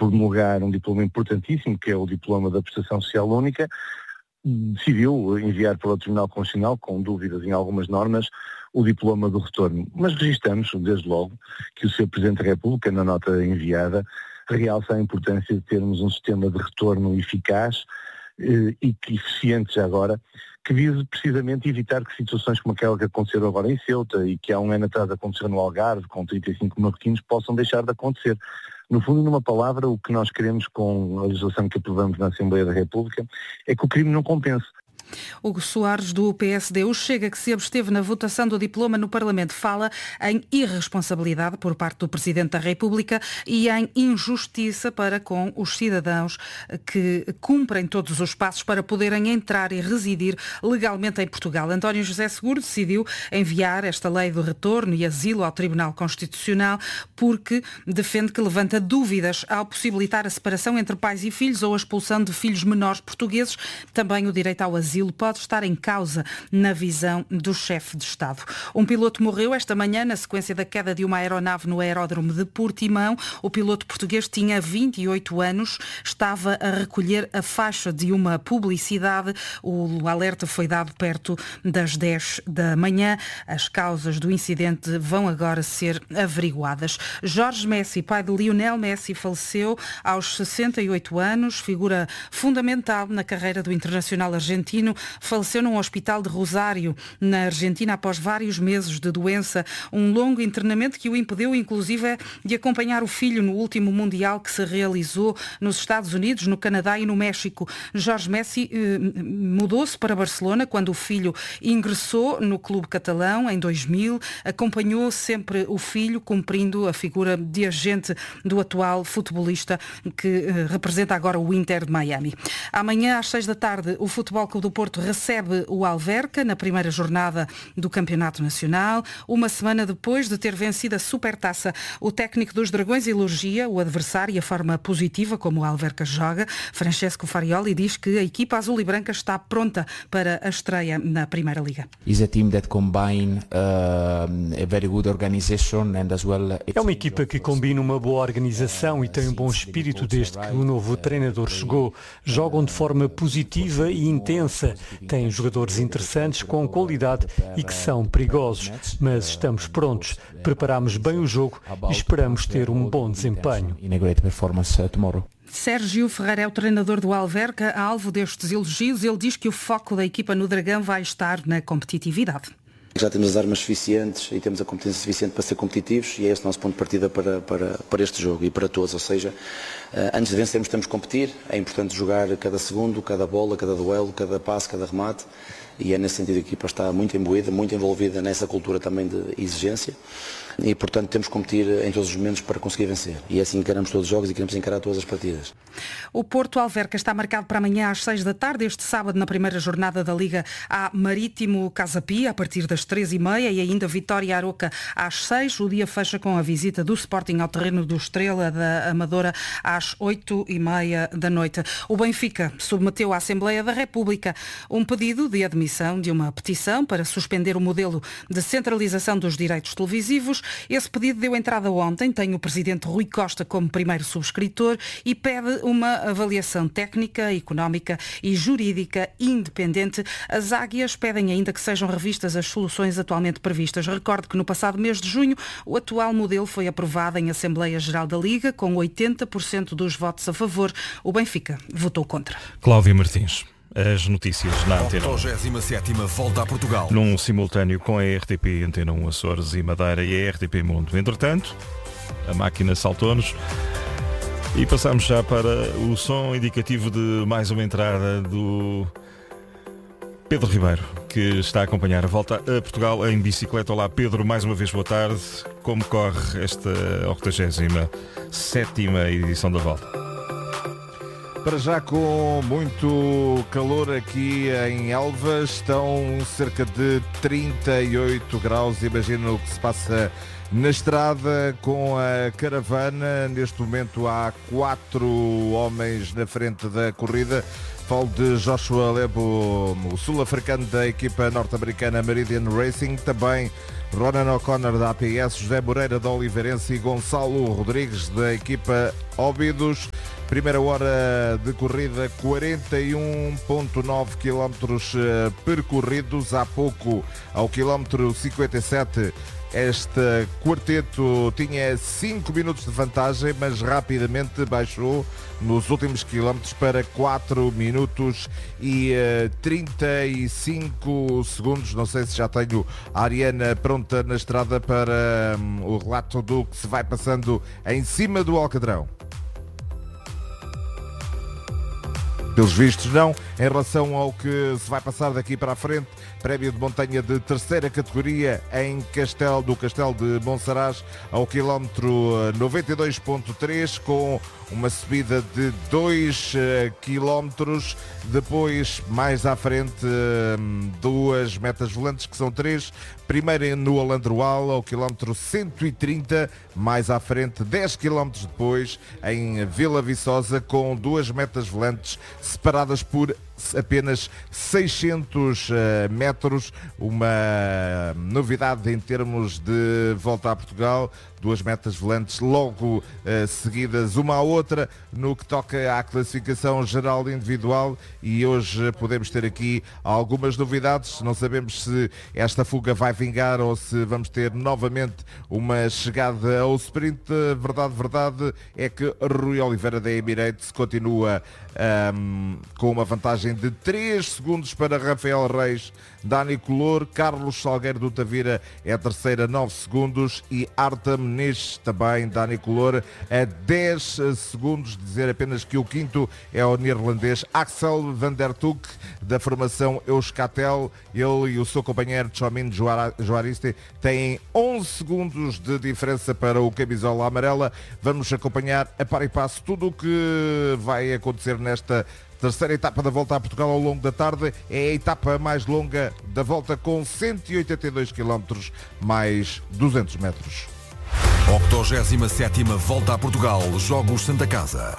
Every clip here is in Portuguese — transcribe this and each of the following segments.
promulgar um diploma importantíssimo, que é o diploma da prestação social única, decidiu enviar para o Tribunal Constitucional, com dúvidas em algumas normas, o diploma do retorno. Mas registramos, desde logo, que o Sr. Presidente da República, na nota enviada, realça a importância de termos um sistema de retorno eficaz e que eficiente já agora, que vise precisamente evitar que situações como aquela que aconteceram agora em Ceuta e que há um ano atrás aconteceu no Algarve, com 35 marroquinos, possam deixar de acontecer. No fundo, numa palavra, o que nós queremos com a legislação que aprovamos na Assembleia da República é que o crime não compense. Hugo Soares, do PSD. O Chega, que se absteve na votação do diploma no Parlamento, fala em irresponsabilidade por parte do Presidente da República e em injustiça para com os cidadãos que cumprem todos os passos para poderem entrar e residir legalmente em Portugal. António José Seguro decidiu enviar esta lei do retorno e asilo ao Tribunal Constitucional porque defende que levanta dúvidas ao possibilitar a separação entre pais e filhos ou a expulsão de filhos menores portugueses. Também o direito ao asilo pode estar em causa na visão do chefe de Estado. Um piloto morreu esta manhã na sequência da queda de uma aeronave no aeródromo de Portimão. O piloto português tinha 28 anos, estava a recolher a faixa de uma publicidade. O alerta foi dado perto das 10 da manhã. As causas do incidente vão agora ser averiguadas. Jorge Messi, pai de Lionel Messi, faleceu aos 68 anos, figura fundamental na carreira do internacional argentino. Faleceu num hospital de Rosário, na Argentina, após vários meses de doença. Um longo internamento que o impediu, inclusive, de acompanhar o filho no último Mundial que se realizou nos Estados Unidos, no Canadá e no México. Jorge Messi mudou-se para Barcelona quando o filho ingressou no clube catalão em 2000. Acompanhou sempre o filho, cumprindo a figura de agente do atual futebolista que representa agora o Inter de Miami. Amanhã, às 6 da tarde, o Futebol Clube do Porto recebe o Alverca na primeira jornada do Campeonato Nacional. Uma semana depois de ter vencido a Supertaça, o técnico dos Dragões elogia o adversário e a forma positiva como o Alverca joga. Francesco Farioli diz que a equipa azul e branca está pronta para a estreia na Primeira Liga. É uma equipa que combina uma boa organização e tem um bom espírito desde que o novo treinador chegou. Jogam de forma positiva e intensa. Têm jogadores interessantes, com qualidade e que são perigosos. Mas estamos prontos, preparamos bem o jogo e esperamos ter um bom desempenho. Sérgio Ferreira é o treinador do Alverca, alvo destes elogios. Ele diz que o foco da equipa no Dragão vai estar na competitividade. Já temos as armas suficientes e temos a competência suficiente para ser competitivos e é esse o nosso ponto de partida para este jogo e para todos. Ou seja, antes de vencermos temos que competir, é importante jogar cada segundo, cada bola, cada duelo, cada passe, cada remate e é nesse sentido que a equipa está muito imbuída, muito envolvida nessa cultura também de exigência e portanto temos que competir em todos os momentos para conseguir vencer e é assim que encaramos todos os jogos e queremos encarar todas as partidas. O Porto Alverca está marcado para amanhã às 6 da tarde. Este sábado, na primeira jornada da Liga, há Marítimo Casa Pia a partir das 3h30 e ainda Vitória Aroca às 6. O dia fecha com a visita do Sporting ao terreno do Estrela da Amadora às 8h30 da noite. O Benfica submeteu à Assembleia da República um pedido de admissão de uma petição para suspender o modelo de centralização dos direitos televisivos. Esse pedido deu entrada ontem, tem o presidente Rui Costa como primeiro subscritor e pede uma avaliação técnica, económica e jurídica independente. As águias pedem ainda que sejam revistas as soluções atualmente previstas. Recordo que no passado mês de junho o atual modelo foi aprovado em Assembleia Geral da Liga com 80% dos votos a favor. O Benfica votou contra. Cláudia Martins. As notícias na Antena 87ª volta a Portugal. Num simultâneo com a RTP Antena 1 Açores e Madeira e a RTP Mundo. Entretanto, a máquina saltou-nos e passamos já para o som indicativo de mais uma entrada do Pedro Ribeiro, que está a acompanhar a volta a Portugal em bicicleta. Olá Pedro, mais uma vez boa tarde. Como corre esta 87ª edição da volta? Para já com muito calor aqui em Elvas, estão cerca de 38 graus, imagino o que se passa na estrada com a caravana. Neste momento há 4 homens na frente da corrida. Falo de Joshua Lebo, o sul-africano da equipa norte-americana Meridian Racing, também Ronan O'Connor da APS, José Moreira da Oliveirense e Gonçalo Rodrigues da equipa Óbidos. Primeira hora de corrida, 41,9 km percorridos. Há pouco, ao quilómetro 57, este quarteto tinha 5 minutos de vantagem, mas rapidamente baixou nos últimos quilómetros para 4 minutos e 35 segundos. Não sei se já tenho a Ariana pronta na estrada para o relato do que se vai passando em cima do Alcatrão. Pelos vistos não, em relação ao que se vai passar daqui para a frente, prémio de montanha de terceira categoria em do Castelo de Monsaraz ao quilómetro 92.3, com uma subida de 2 quilómetros. Depois, mais à frente, 2 metas volantes, que são 3. Primeiro no Alandroal, ao quilómetro 130. Mais à frente, 10 quilómetros depois, em Vila Viçosa, com 2 metas volantes separadas por apenas 600 metros. Uma novidade em termos de volta a Portugal. 2 metas volantes logo seguidas uma à outra no que toca à classificação geral individual, e hoje podemos ter aqui algumas novidades. Não sabemos se esta fuga vai vingar ou se vamos ter novamente uma chegada ao sprint. Verdade é que Rui Oliveira da Emirates continua com uma vantagem de 3 segundos para Rafael Reis, Dani Color. Carlos Salgueiro do Tavira é a terceira, 9 segundos, e Arta Muniz também, Dani Color, a 10 segundos. Dizer apenas que o quinto é o neerlandês Axel van der Tuck, da formação Euskaltel. Ele e o seu companheiro Tchomin Juariste têm 11 segundos de diferença para o camisola amarela. Vamos acompanhar a par e passo tudo o que vai acontecer nesta terceira etapa da Volta a Portugal ao longo da tarde. É a etapa mais longa da volta, com 182 km mais 200 metros. 87ª Volta a Portugal, Jogos Santa Casa.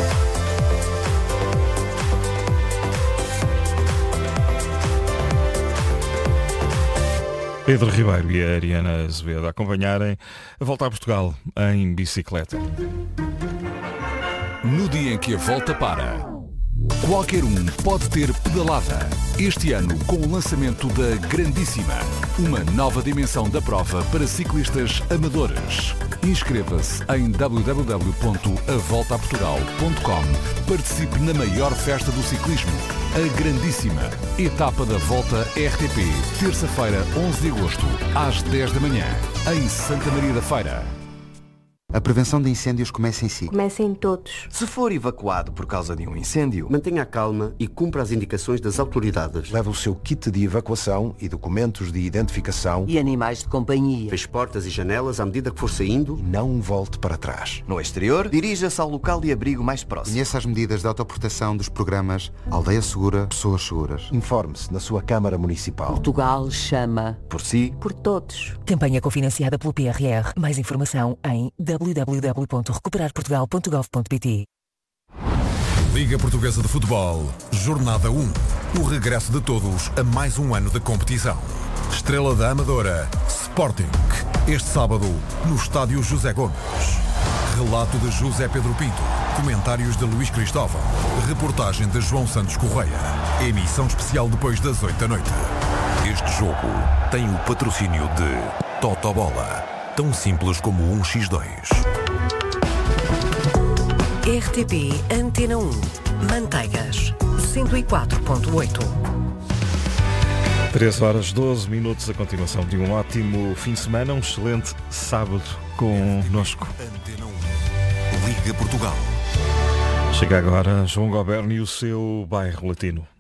Pedro Ribeiro e a Ariana Azevedo a acompanharem a Volta a Portugal em bicicleta. No dia em que a volta para, qualquer um pode ter pedalada. Este ano, com o lançamento da Grandíssima, uma nova dimensão da prova para ciclistas amadores. Inscreva-se em www.avoltaportugal.com. Participe na maior festa do ciclismo, a Grandíssima. Etapa da Volta RTP, terça-feira, 11 de agosto, às 10 da manhã, em Santa Maria da Feira. A prevenção de incêndios começa em si. Começa em todos. Se for evacuado por causa de um incêndio, mantenha a calma e cumpra as indicações das autoridades. Leve o seu kit de evacuação e documentos de identificação. E animais de companhia. Feche portas e janelas à medida que for saindo. E não volte para trás. No exterior, dirija-se ao local de abrigo mais próximo. Conheça as medidas de autoproteção dos programas Aldeia Segura, Pessoas Seguras. Informe-se na sua Câmara Municipal. Portugal chama. Por si. Por todos. Campanha cofinanciada pelo PRR. Mais informação em www.recuperarportugal.gov.pt. Liga Portuguesa de Futebol, Jornada 1. O regresso de todos a mais um ano de competição. Estrela da Amadora, Sporting. Este sábado, no estádio José Gomes. Relato de José Pedro Pinto. Comentários de Luís Cristóvão. Reportagem de João Santos Correia. Emissão especial depois das 8 da noite. Este jogo tem o patrocínio de Totobola. Tão simples como 1x2. RTP Antena 1. Manteigas. 104.8. 3h12, a continuação de um ótimo fim de semana, um excelente sábado connosco. Antena 1. Liga Portugal. Chega agora João Goberno e o seu bairro latino.